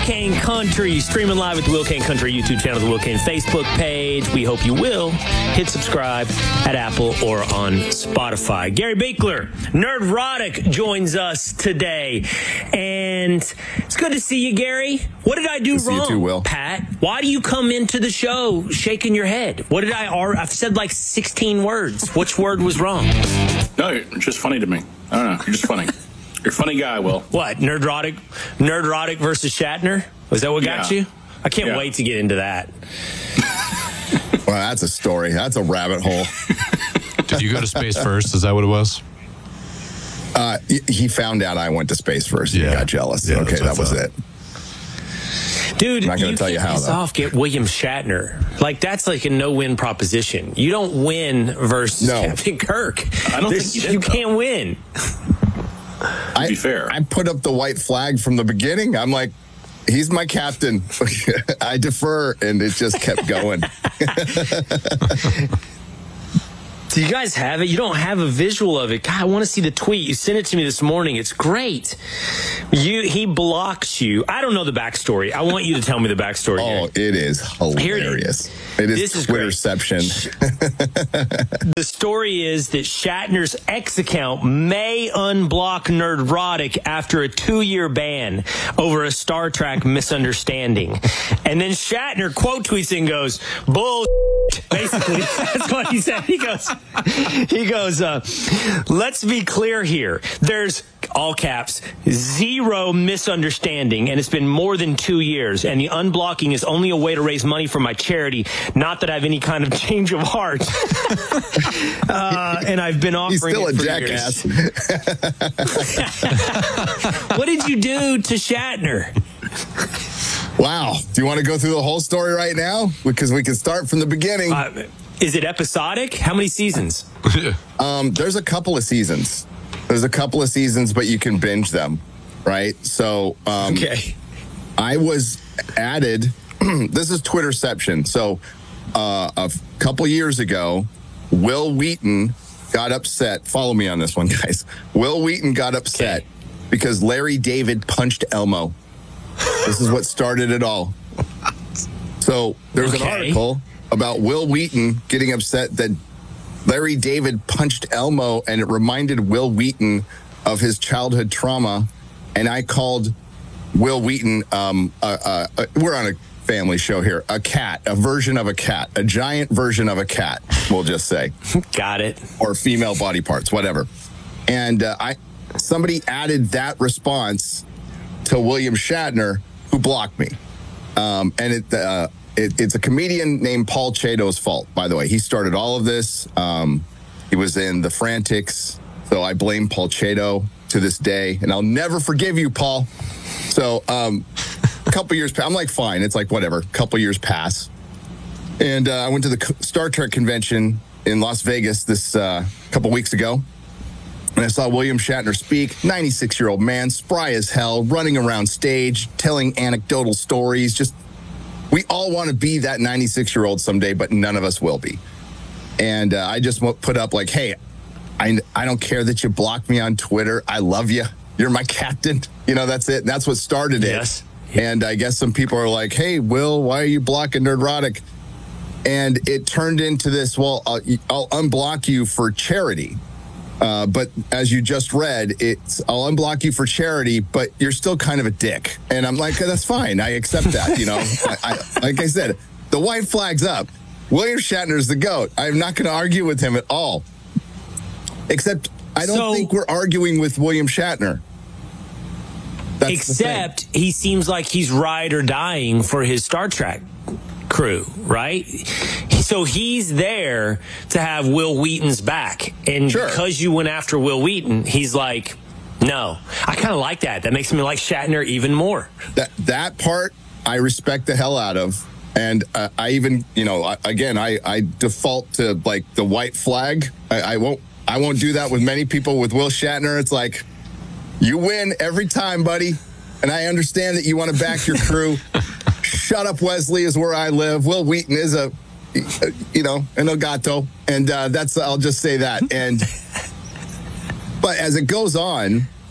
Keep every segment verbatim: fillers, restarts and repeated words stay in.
Kane Country, streaming live at the Will Kane Country YouTube channel, the Will Kane Facebook page. We hope you will hit subscribe at Apple or on Spotify. Gary Binkler, Nerdrotic, joins us today. And it's good to see you, Gary. What did I do good wrong, to see you too, Will. Pat? Why do you come into the show shaking your head? What did I, I've said like sixteen words. Which word was wrong? No, you're just funny to me. I don't know. You're just funny. You're a funny guy, Will. What, Nerdrotic, Nerdrotic versus Shatner? Was that what got Yeah. you? I can't Yeah. wait to get into that. Well, that's a story. That's a rabbit hole. Did you go to space first? Is that what it was? Uh, he found out I went to space first. Yeah. He got jealous. Yeah, okay, that's that was what I it. Dude, I'm not gonna you tell you can't how, piss though. off, get William Shatner. Like, that's like a no-win proposition. You don't win versus No. Captain Kirk. I don't There's- think you did, you though. can't win. I, be fair. I put up the white flag from the beginning. I'm like, he's my captain. I defer, and it just kept going. Do you guys have it? You don't have a visual of it. God, I want to see the tweet. You sent it to me this morning. It's great. You, he blocks you. I don't know the backstory. I want you to tell me the backstory. Oh, Gary. it is Here it hilarious. It is This is great. Twitterception. The story is that Shatner's X account may unblock Nerdrotic after a two-year ban over a Star Trek misunderstanding. And then Shatner quote tweets and goes, bull. Basically, that's what he said. He goes, he goes, uh, let's be clear here. There's, all caps, zero misunderstanding, and it's been more than two years, and the unblocking is only a way to raise money for my charity, not that I have any kind of change of heart. uh, and I've been offering He's still it a for jackass. years. What did you do to Shatner? Wow. Do you want to go through the whole story right now? Because we can start from the beginning. Uh, is it episodic? How many seasons? Um, there's a couple of seasons. There's a couple of seasons, but you can binge them, right? So um, Okay. I was added. This is Twitterception. So uh, a f- couple years ago, Will Wheaton got upset. Follow me on this one, guys. Will Wheaton got upset Okay. because Larry David punched Elmo. This is what started it all. So there's Okay. an article about Will Wheaton getting upset that Larry David punched Elmo, and it reminded Will Wheaton of his childhood trauma. And I called Will Wheaton, um, uh, uh, uh, we're on a family show here, a cat, a version of a cat, a giant version of a cat, we'll just say. Got it. Or female body parts, whatever. And uh, I somebody added that response to William Shatner, who blocked me. Um, and it, uh, it it's a comedian named Paul Chato's fault, by the way. He started all of this. Um, he was in The Frantics, so I blame Paul Chato to this day. And I'll never forgive you, Paul. So um, a couple years, I'm like, fine. It's like, whatever. A couple years pass. And uh, I went to the Star Trek convention in Las Vegas this uh, couple weeks ago. And I saw William Shatner speak, ninety-six-year-old man, spry as hell, running around stage, telling anecdotal stories. Just, we all want to be that ninety-six-year-old someday, but none of us will be. And uh, I just put up like, hey, I, I don't care that you blocked me on Twitter. I love you. You're my captain. You know, that's it. That's what started it. Yes. And I guess some people are like, hey, Will, why are you blocking Nerdrotic? And it turned into this, well, I'll, I'll unblock you for charity. Uh, but as you just read, it's I'll unblock you for charity, but you're still kind of a dick. And I'm like, that's fine. I accept that. You know, I, I, like I said, the white flag's up. William Shatner's the GOAT. I'm not going to argue with him at all. Except I don't So- think we're arguing with William Shatner. That's the thing. Except he seems like he's ride or dying for his Star Trek crew, right? So he's there to have Will Wheaton's back. And Sure. because you went after Will Wheaton, he's like, no. I kind of like that. That makes me like Shatner even more. That that part I respect the hell out of. And uh, I even, you know, I, again, I, I default to like the white flag. I, I won't I won't do that with many people. With Will Shatner, it's like, you win every time, buddy. And I understand that you want to back your crew. Shut up, Wesley is where I live. Will Wheaton is a, you know, an Elgato. And uh, that's, I'll just say that. And, but as it goes on,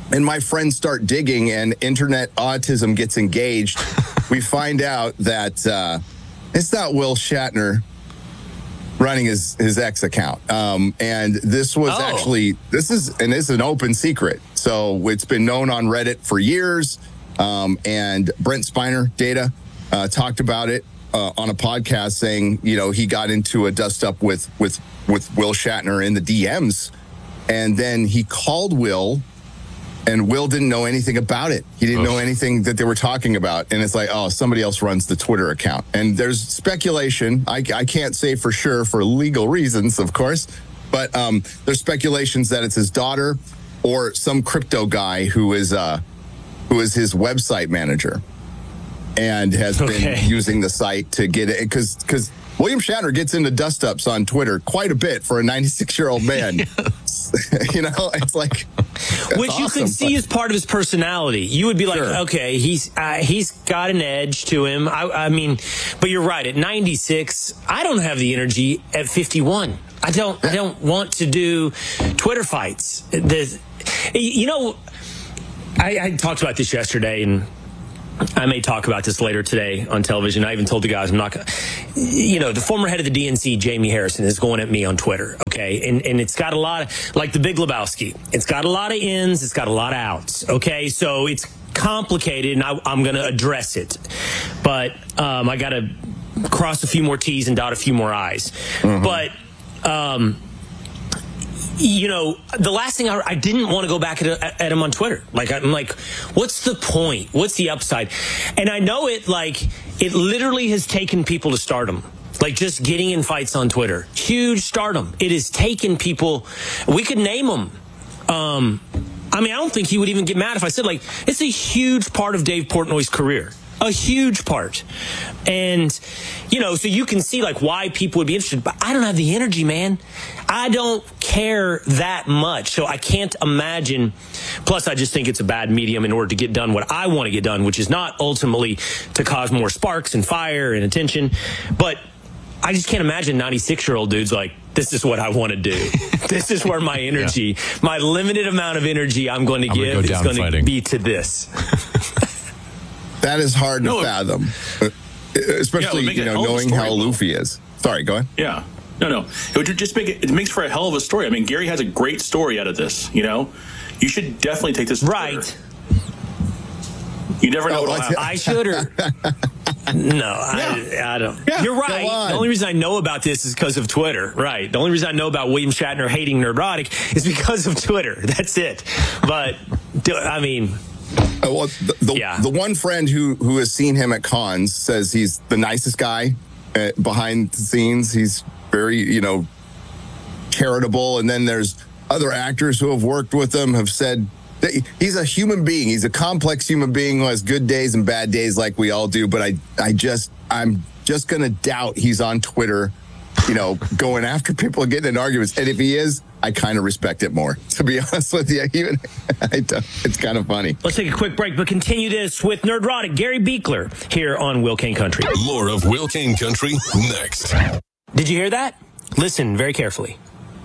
and my friends start digging and internet autism gets engaged, we find out that uh, it's not Will Shatner running his, his X account. Um, and this was oh. actually, this is, and this is an open secret. So it's been known on Reddit for years. Um, and Brent Spiner, Data, uh, talked about it uh, on a podcast saying, you know, he got into a dust up with, with, with Will Shatner in the D Ms. And then he called Will, and Will didn't know anything about it. He didn't Oof. know anything that they were talking about. And it's like, oh, somebody else runs the Twitter account. And there's speculation. I, I can't say for sure for legal reasons, of course. But um, there's speculations that it's his daughter or some crypto guy who is uh, who is his website manager and has okay. been using the site to get it. Because because William Shatner gets into dust-ups on Twitter quite a bit for a ninety-six-year-old man. You know, it's like, which awesome, you can see but, as part of his personality. You would be like, sure. okay, he's uh, he's got an edge to him. I, I mean, but you're right. At ninety-six, I don't have the energy at fifty-one. I don't. I don't want to do Twitter fights. The, you know, I, I talked about this yesterday, and I may talk about this later today on television. I even told the guys I'm not going to, you know, the former head of the D N C, Jamie Harrison, is going at me on Twitter. Okay. And, and it's got a lot of, like the Big Lebowski, it's got a lot of ins, it's got a lot of outs. Okay. So it's complicated, and I, I'm going to address it. But um, I got to cross a few more T's and dot a few more I's. Mm-hmm. But, um, you know, the last thing I, I didn't want to go back at, at him on Twitter. Like, I'm like, what's the point? What's the upside? And I know it, like, it literally has taken people to stardom. Like, just getting in fights on Twitter. Huge stardom. It has taken people. We could name them. Um, I mean, I don't think he would even get mad if I said, like, it's a huge part of Dave Portnoy's career. A huge part. And, you know, so you can see, like, why people would be interested. But I don't have the energy, man. I don't care that much. So I can't imagine. Plus, I just think it's a bad medium in order to get done what I want to get done, which is not ultimately to cause more sparks and fire and attention. But I just can't imagine ninety-six-year-old dudes like, this is what I want to do. This is where my energy, yeah. my limited amount of energy I'm going to I'm give is going to be to this. That is hard to no, fathom, especially yeah, you know knowing how aloof he is. Sorry, go ahead. Yeah, no, no. It would just make it. It makes for a hell of a story. I mean, Gary has a great story out of this. You know, you should definitely take this to right. Twitter. You never know. Oh, what will I should or no? I, I don't. Yeah, You're right. The only reason I know about this is because of Twitter. Right. The only reason I know about William Shatner hating Nerdrotic is because of Twitter. That's it. But I mean. Uh, well, the the, yeah. the one friend who who has seen him at cons says he's the nicest guy uh, behind the scenes. He's very, you know, charitable. And then there's other actors who have worked with him have said that he's a human being. He's a complex human being who has good days and bad days like we all do. But I, I just, I'm just going to doubt he's on Twitter, you know, going after people and getting in arguments. And if he is, I kind of respect it more, to be honest with you. Even I don't, it's kind of funny. Let's take a quick break, but continue this with Nerdrotic, Gary Beekler, here on Will Kane Country. More of Will Kane Country next. Did you hear that? Listen very carefully.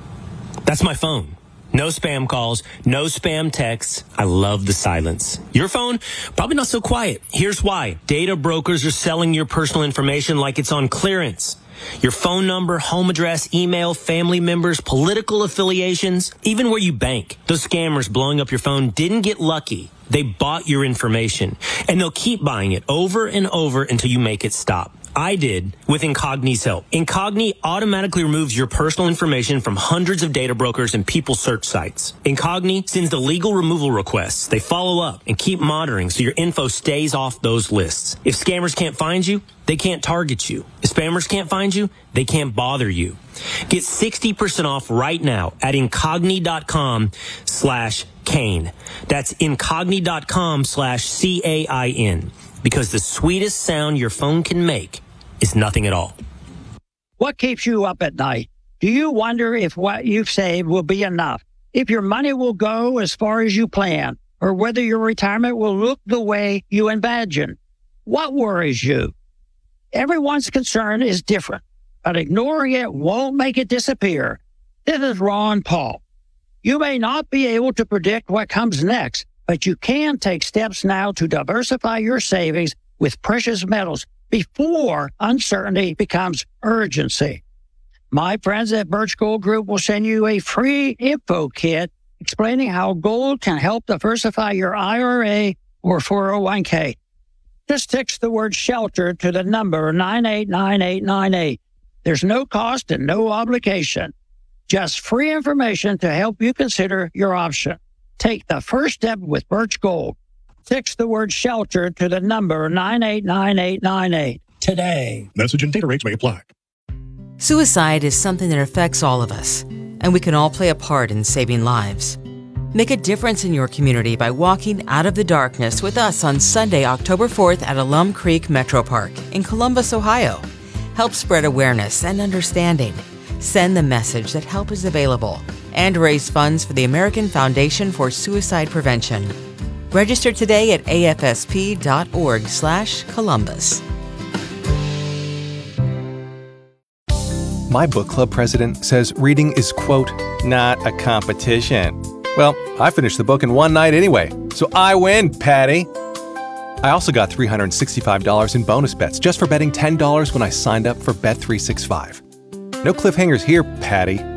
That's my phone. No spam calls, no spam texts. I love the silence. Your phone, probably not so quiet. Here's why. Data brokers are selling your personal information like it's on clearance. Your phone number, home address, email, family members, political affiliations, even where you bank. Those scammers blowing up your phone didn't get lucky. They bought your information, and they'll keep buying it over and over until you make it stop. I did with Incogni's help. Incogni automatically removes your personal information from hundreds of data brokers and people search sites. Incogni sends the legal removal requests. They follow up and keep monitoring so your info stays off those lists. If scammers can't find you, they can't target you. If spammers can't find you, they can't bother you. Get sixty percent off right now at incogni.com slash Kane. That's incogni.com slash C A I N. Because the sweetest sound your phone can make is nothing at all. What keeps you up at night? Do you wonder if what you've saved will be enough? If your money will go as far as you plan? Or whether your retirement will look the way you imagine? What worries you? Everyone's concern is different, but ignoring it won't make it disappear. This is Ron Paul. You may not be able to predict what comes next, but you can take steps now to diversify your savings with precious metals before uncertainty becomes urgency. My friends at Birch Gold Group will send you a free info kit explaining how gold can help diversify your I R A or four oh one k. Just text the word SHELTER to the number nine eight nine eight nine eight. There's no cost and no obligation. Just free information to help you consider your option. Take the first step with Birch Gold. Text the word SHELTER to the number nine eight nine eight nine eight today. Message and data rates may apply. Suicide is something that affects all of us, and we can all play a part in saving lives. Make a difference in your community by walking out of the darkness with us on Sunday, October fourth at Alum Creek Metro Park in Columbus, Ohio. Help spread awareness and understanding. Send the message that help is available and raise funds for the American Foundation for Suicide Prevention. Register today at A F S P dot org slash Columbus. My book club president says reading is, quote, not a competition. Well, I finished the book in one night anyway, so I win, Patty. I also got three hundred sixty-five dollars in bonus bets just for betting ten dollars when I signed up for Bet three sixty-five. No cliffhangers here, Patty.